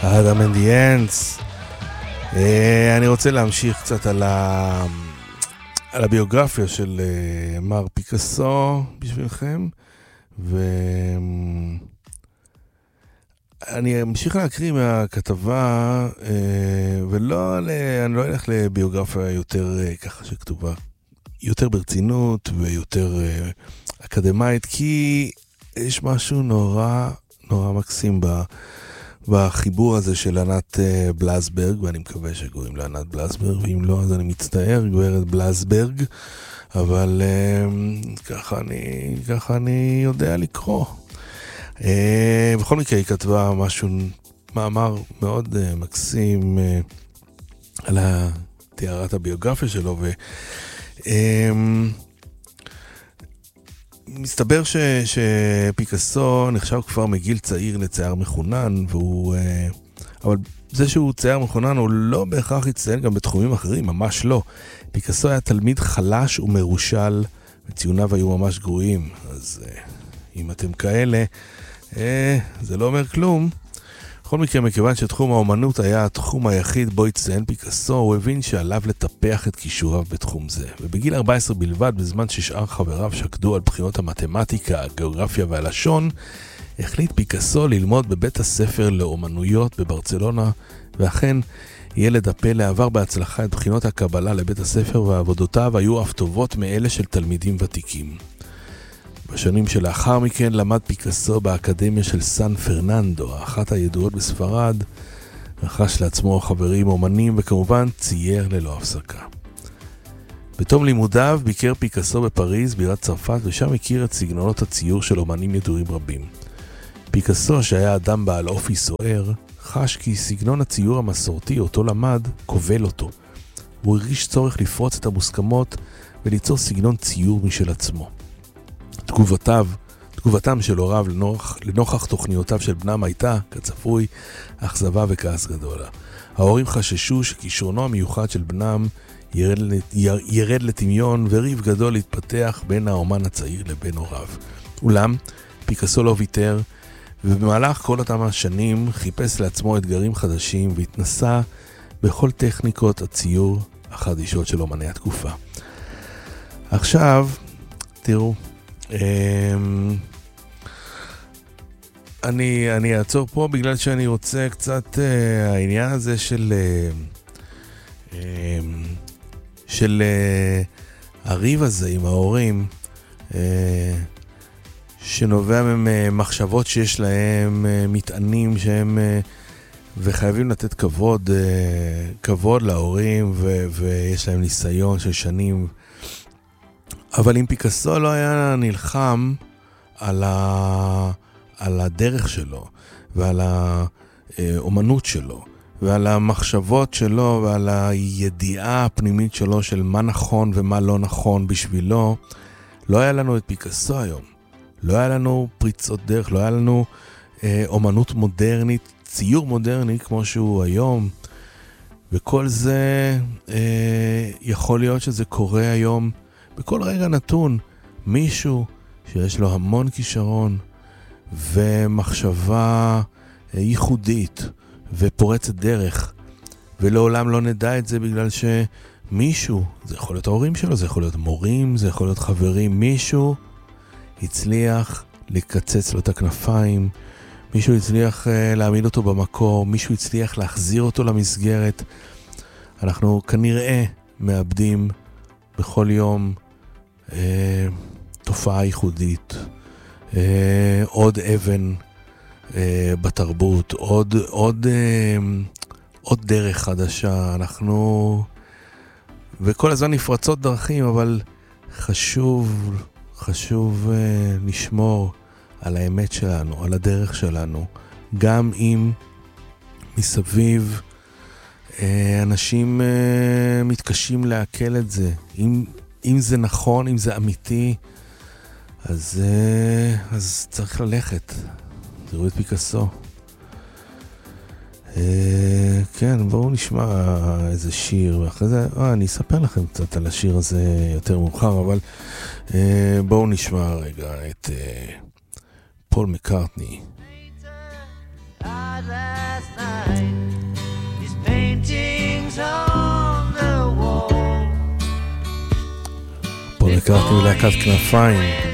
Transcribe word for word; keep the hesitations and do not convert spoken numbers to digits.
אדם אנד די אנדס. אני רוצה להמשיך קצת על, ה... על הביוגרפיה של uh, מר פיקאסו בשבילכם, ואני אמשיך להקריא מהכתבה, uh, ולא ל... אני לא אלך לביוגרפיה יותר uh, ככה שכתובה יותר ברצינות ויותר uh, אקדמית, כי יש משהו נורא נורא מקסים בה בחיבור הזה של ענת בלסברג, ואני מקווה שקוראים לה ענת בלסברג, ואם לא אז אני מצטער, גברת בלסברג, אבל uh, ככה אני ככה אני יודע לקרוא. Uh, בכל מקרה היא כתבה משהו, מאמר מאוד uh, מקסים uh, על תיארת הביוגרפיה שלו, ו... Uh, מסתבר ש, שפיקאסו נחשב כבר מגיל צעיר לצייר מחונן, והוא, אבל זה שהוא צייר מחונן הוא לא בהכרח יציין גם בתחומים אחרים, ממש לא. פיקאסו היה תלמיד חלש ומרושל, וציוניו היו ממש גרועים, אז אם אתם כאלה, זה לא אומר כלום. בכל מקרה, מכיוון שתחום האומנות היה התחום היחיד בו יציין פיקאסו, הוא הבין שעליו לטפח את כישוריו בתחום זה. ובגיל ארבע עשרה בלבד, בזמן ששאר חבריו שקדו על בחינות המתמטיקה, הגיאוגרפיה והלשון, החליט פיקאסו ללמוד בבית הספר לאומנויות בברצלונה, ואכן ילד הפלא עבר בהצלחה את בחינות הקבלה לבית הספר, ועבודותיו היו אף טובות מאלה של תלמידים ותיקים. בשנים שלאחר מכן למד פיקאסו באקדמיה של סן פרננדו, אחת הידועות בספרד, רכש לעצמו חברים אומנים וכמובן צייר ללא הפסקה. בתום לימודיו ביקר פיקאסו בפריז, בירת צרפת, ושם הכיר את סגנונות הציור של אומנים ידועים רבים. פיקאסו, שהיה אדם בעל אופי סוער, חש כי סגנון הציור המסורתי אותו למד כובל אותו. הוא הרגיש צורך לפרוץ את המוסכמות וליצור סגנון ציור משל עצמו. תגובותיו, תגובתם של הוריו לנוכח, לנוכח תוכניותיו של בנם הייתה, כצפוי, אכזבה וכעס גדול. ההורים חששו שכישרונו המיוחד של בנם ירד, ירד לטמיון, וריב גדול להתפתח בין האומן הצעיר לבין הוריו. אולם, פיקאסו לא ויתר, ובמהלך כל אותם השנים חיפש לעצמו אתגרים חדשים והתנסה בכל טכניקות הציור החדישות של אומני התקופה. עכשיו, תראו, אני אני אעצור פה בגלל שאני רוצה קצת העניין הזה של של הריב הזה עם ההורים, שנובע ממחשבות שיש להם, מטענים שהם וחייבים לתת כבוד כבוד להורים, ו, ויש להם ניסיון של שנים. אבל אם פיקאסו לא היה נלחם על, ה... על הדרך שלו, ועל האומנות שלו, ועל המחשבות שלו, ועל הידיעה הפנימית שלו של מה נכון ומה לא נכון בשבילו, לא היה לנו את פיקאסו היום. לא היה לנו פריצות דרך, לא היה לנו אה, אומנות מודרנית, ציור מודרני כמו שהוא היום. וכל זה אה, יכול להיות שזה קורה היום בכל רגע נתון. מישהו שיש לו המון כישרון ומחשבה ייחודית ופורצת דרך, ולעולם לא נדע את זה בגלל שמישהו, זה יכול להיות ההורים שלו, זה יכול להיות מורים, זה יכול להיות חברים, מישהו הצליח לקצץ לו את הכנפיים, מישהו הצליח uh, להעמיד אותו במקור, מישהו הצליח להחזיר אותו למסגרת. אנחנו כנראה מאבדים בכל יום uh, תופעה ייחודית, uh, עוד אבן uh, בתרבות, עוד, עוד, uh, עוד דרך חדשה. אנחנו וכל הזמן נפרצות דרכים, אבל חשוב חשוב uh, לשמור על האמת שלנו, על הדרך שלנו, גם אם מסביב אה, אנשים אה, מתקשים להקל את זה. אם, אם זה נכון, אם זה אמיתי, אז, אה, אז צריך ללכת. תראו את פיקאסו. אה, כן, בואו נשמע איזה שיר, ואחרי זה, אה, אני אספר לכם קצת על השיר הזה יותר מאוחר, אבל אה, בואו נשמע רגע את... אה, פול מקארטני. הכרתי מלהקת כנפיים.